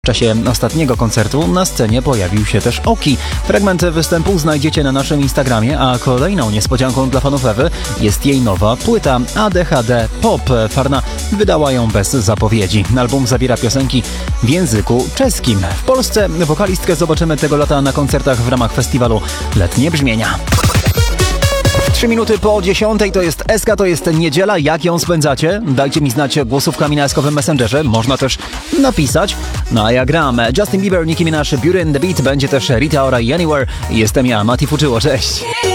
W czasie ostatniego koncertu na scenie pojawił się też Oki. Fragment występu znajdziecie na naszym Instagramie, a kolejną niespodzianką dla fanów Ewy jest jej nowa płyta ADHD Pop. Farna wydała ją bez zapowiedzi. Album zawiera piosenki w języku czeskim. W Polsce wokalistkę zobaczymy tego lata na koncertach w ramach festiwalu Letnie Brzmienia. 3 minuty po 10 to jest SK, to jest niedziela. Jak ją spędzacie? Dajcie mi znać głosówkami na eskowym Messengerze. Można też napisać. No a ja gram. Justin Bieber, Nicki Minaj, Beauty and the Beat. Będzie też Rita Ora i Anywhere. Jestem ja, Mati Fuczyło. Cześć.